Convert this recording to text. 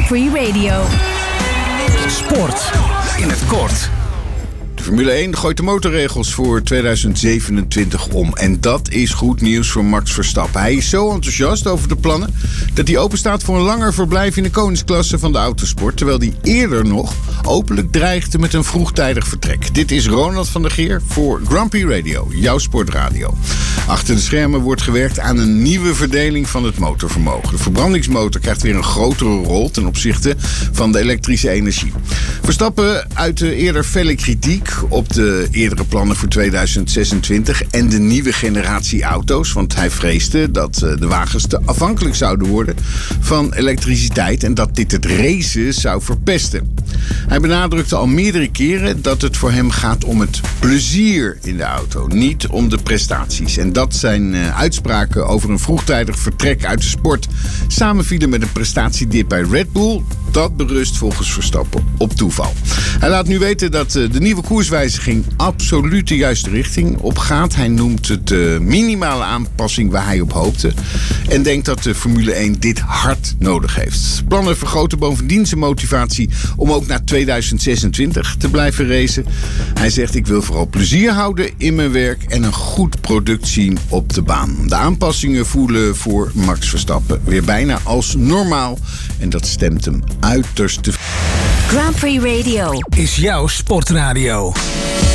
Prix Radio. Sport in het kort. De Formule 1 gooit de motorregels voor 2027 om. En dat is goed nieuws voor Max Verstappen. Hij is zo enthousiast over de plannen dat hij openstaat voor een langer verblijf in de koningsklasse van de autosport. Terwijl hij eerder nog openlijk dreigde met een vroegtijdig vertrek. Dit is Ronald van der Geer voor Grand Prix Radio, jouw sportradio. Achter de schermen wordt gewerkt aan een nieuwe verdeling van het motorvermogen. De verbrandingsmotor krijgt weer een grotere rol ten opzichte van de elektrische energie. Verstappen uitte eerder felle kritiek op de eerdere plannen voor 2026 en de nieuwe generatie auto's. Want hij vreesde dat de wagens te afhankelijk zouden worden van elektriciteit en dat dit het racen zou verpesten. Hij benadrukte al meerdere keren dat het voor hem gaat om het plezier in de auto, niet om de prestaties. En dat zijn uitspraken over een vroegtijdig vertrek uit de sport samenvielen met een prestatiedip bij Red Bull. Dat berust volgens Verstappen op toeval. Hij laat nu weten dat de nieuwe koerswijziging absoluut de juiste richting opgaat. Hij noemt het de minimale aanpassing waar hij op hoopte. En denkt dat de Formule 1 dit hard nodig heeft. Plannen vergroten bovendien zijn motivatie om ook naar 2026 te blijven racen. Hij zegt: ik wil vooral plezier houden in mijn werk en een goed product zien op de baan. De aanpassingen voelen voor Max Verstappen weer bijna als normaal. En dat stemt hem uiterst te... Grand Prix Radio is jouw sportradio.